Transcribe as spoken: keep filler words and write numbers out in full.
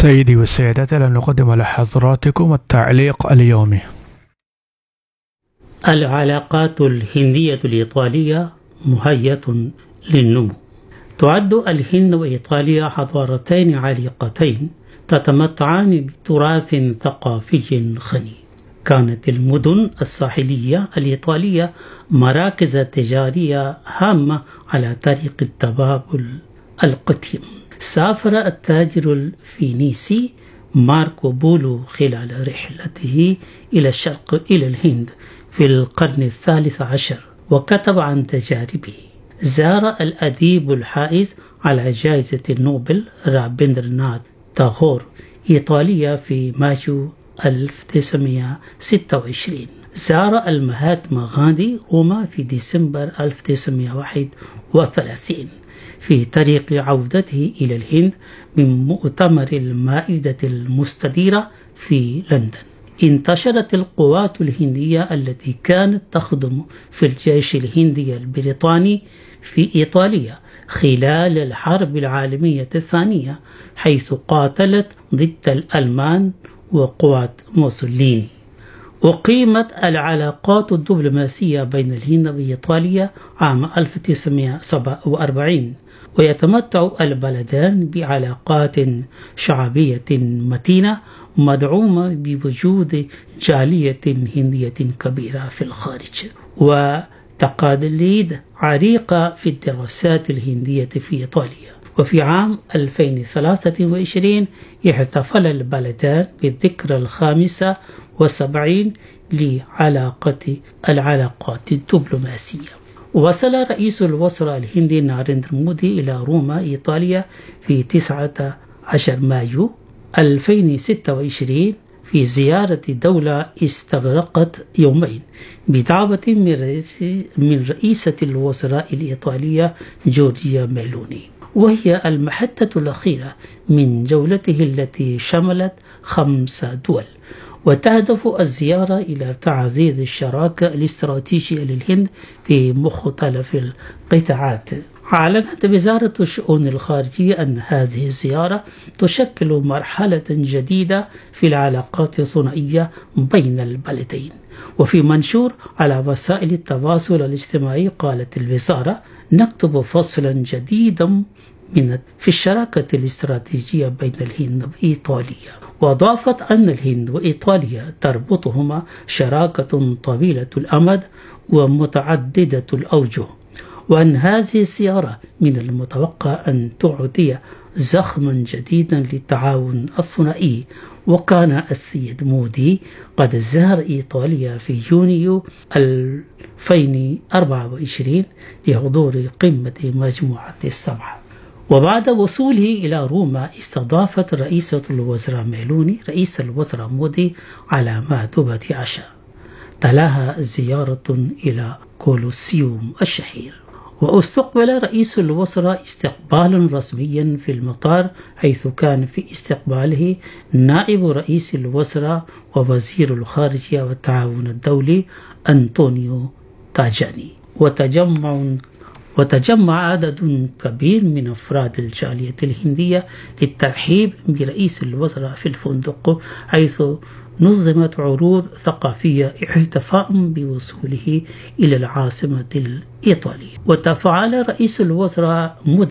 سيدي والسيدات، لن نقدم لحضراتكم التعليق اليومي. العلاقات الهندية الإيطالية مهيئة للنمو. تعد الهند وإيطاليا حضارتين عريقتين تتمتعان بتراث ثقافي غني. كانت المدن الساحلية الإيطالية مراكز تجارية هامة على طريق التبادل القديم. سافر التاجر الفينيسي ماركو بولو خلال رحلته إلى الشرق إلى الهند في القرن الثالث عشر وكتب عن تجاربه. زار الأديب الحائز على جائزة النوبل رابندرناث تاغور إيطاليا في مايو ألف وتسعمائة وستة وعشرين. زار المهاتما غاندي روما في ديسمبر ألف وتسعمائة وواحد وثلاثين في طريق عودته إلى الهند من مؤتمر المائدة المستديرة في لندن. انتشرت القوات الهندية التي كانت تخدم في الجيش الهندي البريطاني في إيطاليا خلال الحرب العالمية الثانية، حيث قاتلت ضد الألمان وقوات موسوليني. أقيمت العلاقات الدبلوماسية بين الهند وإيطاليا عام ألف وتسعمائة وسبعة وأربعين، ويتمتع البلدان بعلاقات شعبية متينة مدعومة بوجود جالية هندية كبيرة في الخارج، وتقاليد عريقة في الدراسات الهندية في إيطاليا. وفي عام ألفين وثلاثة وعشرين احتفل البلدان بالذكرى الخامسة والسبعين لعلاقة العلاقات الدبلوماسية. وصل رئيس الوزراء الهندي ناريندرا مودي إلى روما إيطاليا في تسعة عشر مايو ألفين وستة وعشرين في زيارة دولة استغرقت يومين بدعوة من, رئيس من رئيسة الوزراء الإيطالية جورجيا ميلوني، وهي المحطة الأخيرة من جولته التي شملت خمس دول. وتهدف الزيارة إلى تعزيز الشراكة الاستراتيجية للهند في مختلف القطاعات. أعلنت وزارة الشؤون الخارجية أن هذه الزيارة تشكل مرحلة جديدة في العلاقات الثنائية بين البلدين. وفي منشور على وسائل التواصل الاجتماعي قالت الوزارة: نكتب فصلا جديدا من في الشراكة الاستراتيجية بين الهند وإيطاليا. وأضافت أن الهند وإيطاليا تربطهما شراكة طويلة الأمد ومتعددة الأوجه، وأن هذه الزيارة من المتوقع أن تعطي زخما جديدا للتعاون الثنائي. وكان السيد مودي قد زار إيطاليا في يونيو ألفين وأربعة وعشرين لحضور قمة مجموعة السبعة. وبعد وصوله إلى روما استضافت رئيسة الوزراء ميلوني رئيس الوزراء مودي على مائدة عشاء. تلاها زيارة إلى كولوسيوم الشهير. واستقبل رئيس الوزراء استقبالا رسميا في المطار، حيث كان في استقباله نائب رئيس الوزراء ووزير الخارجية والتعاون الدولي أنطونيو تاجاني. وتجمع وتجمع عدد كبير من أفراد الجالية الهندية للترحيب برئيس الوزراء في الفندق، حيث نظمت عروض ثقافية احتفاء بوصوله إلى العاصمة الإيطالية. وتفاعل رئيس الوزراء مودي